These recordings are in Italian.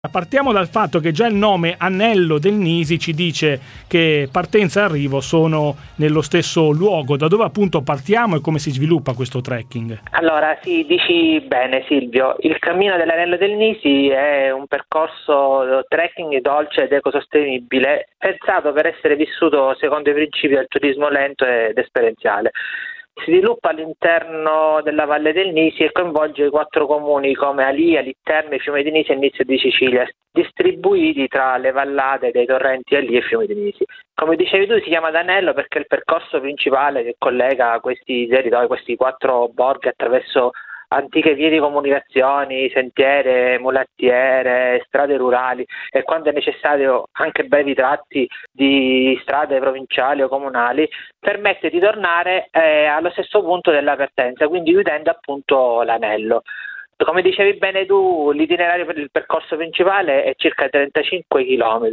Partiamo dal fatto che già il nome Anello del Nisi ci dice che partenza e arrivo sono nello stesso luogo. Da dove appunto partiamo e come si sviluppa questo trekking? Allora, sì, dici bene Silvio, il cammino dell'Anello del Nisi è un percorso trekking dolce ed ecosostenibile, pensato per essere vissuto secondo i principi del turismo lento ed esperienziale. Si sviluppa all'interno della Valle del Nisi e coinvolge i 4 comuni come Alia, Litterme, Fiume di Nisi e Nizio di Sicilia, distribuiti tra le vallate dei torrenti Alia e Fiume di Nisi. Come dicevi tu, si chiama D'Anello perché è il percorso principale che collega questi territori, questi 4 borghi attraverso antiche vie di comunicazioni, sentiere, mulattiere, strade rurali e quando è necessario anche brevi tratti di strade provinciali o comunali, permette di tornare allo stesso punto della partenza, quindi chiudendo appunto l'anello. Come dicevi bene tu, l'itinerario per il percorso principale è circa 35 km.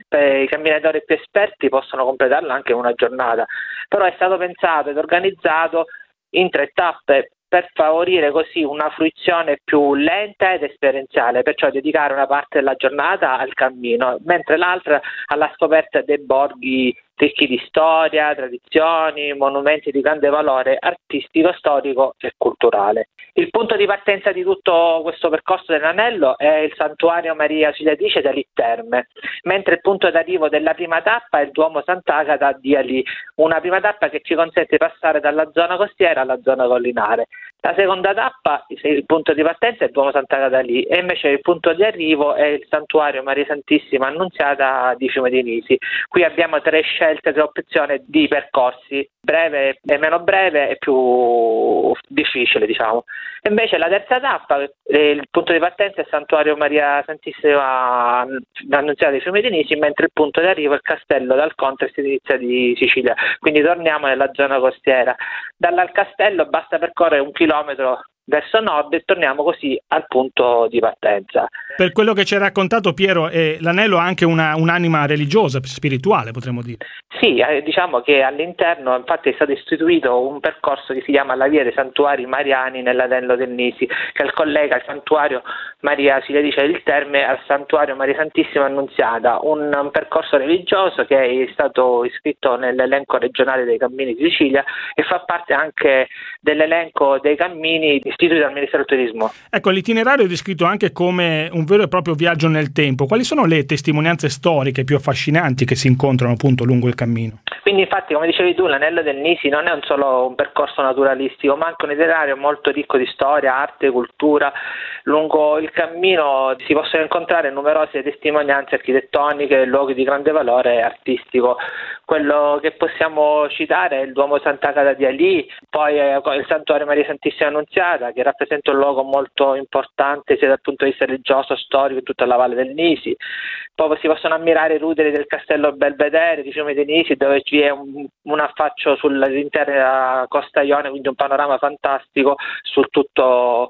I camminatori più esperti possono completarlo anche in una giornata, però è stato pensato ed organizzato in 3 tappe per favorire così una fruizione più lenta ed esperienziale, perciò dedicare una parte della giornata al cammino, mentre l'altra alla scoperta dei borghi ricchi di storia, tradizioni, monumenti di grande valore artistico, storico e culturale. Il punto di partenza di tutto questo percorso dell'anello è il santuario Maria Auxiliatrice da Litterme, mentre il punto d'arrivo della prima tappa è il Duomo Sant'Agata di Ali, una prima tappa che ci consente di passare dalla zona costiera alla zona collinare. La seconda tappa, il punto di partenza è il Duomo Sant'Agata lì e invece il punto di arrivo è il santuario Maria Santissima Annunziata di Fiume di Nisi. Qui abbiamo 3 scelte, 3 opzioni di percorsi, breve e meno breve e più difficile, diciamo. E invece la terza tappa, il punto di partenza è il santuario Maria Santissima Annunziata di Fiume di Nisi, mentre il punto di arrivo è il castello d'Alcontra e Nizia di Sicilia. Quindi torniamo nella zona costiera. Dal castello basta percorrere 1 chilometro verso nord e torniamo così al punto di partenza. Per quello che ci hai raccontato, Piero, l'anello ha anche un'anima religiosa, spirituale, potremmo dire. Sì, diciamo che all'interno infatti è stato istituito un percorso che si chiama la Via dei Santuari Mariani nell'Anello del Nisi, che collega il santuario Maria Auxiliatrice del Terme al santuario Maria Santissima Annunziata, un percorso religioso che è stato iscritto nell'elenco regionale dei cammini di Sicilia e fa parte anche dell'elenco dei cammini istituiti dal Ministero del Turismo. Ecco, l'itinerario è descritto anche come un vero e proprio viaggio nel tempo. Quali sono le testimonianze storiche più affascinanti che si incontrano appunto lungo il cammino? Quindi infatti, come dicevi tu, l'Anello del Nisi non è solo un percorso naturalistico, ma anche un itinerario molto ricco di storia, arte, cultura. Lungo il cammino si possono incontrare numerose testimonianze architettoniche e luoghi di grande valore artistico. Quello che possiamo citare è il Duomo Sant'Agata di Ali, poi il Santuario Maria Santissima Annunziata, che rappresenta un luogo molto importante sia dal punto di vista religioso, storico, in tutta la Valle del Nisi. Poi si possono ammirare i ruderi del castello Belvedere di Fiume di Nisi, dove vi è un affaccio sull'intera costa Ionica, quindi un panorama fantastico su tutto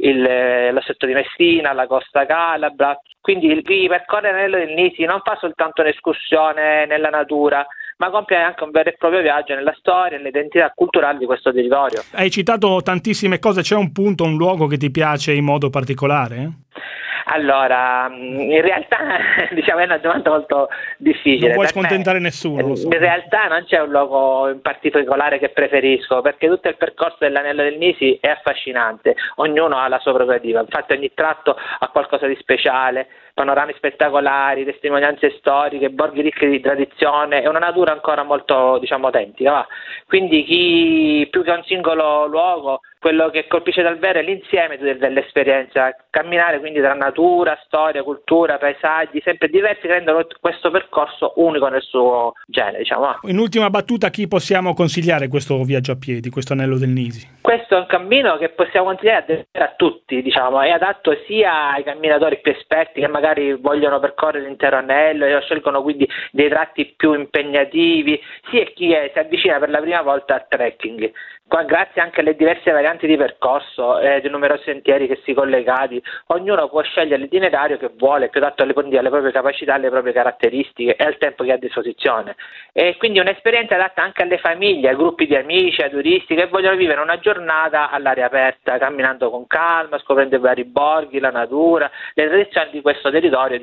lo stretto di Messina, la costa calabra. Quindi chi percorre l'Anello del Nisi non fa soltanto un'escursione nella natura, ma compie anche un vero e proprio viaggio nella storia e nell'identità culturale di questo territorio. Hai citato tantissime cose, c'è un punto, un luogo che ti piace in modo particolare? Allora, in realtà diciamo è una domanda molto difficile. Non vuoi scontentare nessuno, lo so. In realtà non c'è un luogo in particolare che preferisco, perché tutto il percorso dell'Anello del Nisi è affascinante, ognuno ha la sua prerogativa, infatti ogni tratto ha qualcosa di speciale, panorami spettacolari, testimonianze storiche, borghi ricchi di tradizione e una natura ancora molto, diciamo, autentica, va. Quindi chi più che un singolo luogo, quello che colpisce davvero è l'insieme dell'esperienza, camminare quindi tra natura, storia, cultura, paesaggi sempre diversi che rendono questo percorso unico nel suo genere, diciamo. In ultima battuta, chi possiamo consigliare questo viaggio a piedi, questo Anello del Nisi? Questo è un cammino che possiamo consigliare a tutti, diciamo, è adatto sia ai camminatori più esperti che magari vogliono percorrere l'intero anello e scelgono quindi dei tratti più impegnativi, sia chi si avvicina per la prima volta al trekking. grazie anche alle diverse varianti di percorso e di numerosi sentieri che si collegati, ognuno può scegliere l'itinerario che vuole, più adatto alle proprie capacità, alle proprie caratteristiche e al tempo che ha a disposizione. E quindi un'esperienza adatta anche alle famiglie, ai gruppi di amici, ai turisti che vogliono vivere una giornata all'aria aperta, camminando con calma, scoprendo i vari borghi, la natura, le tradizioni di questo territorio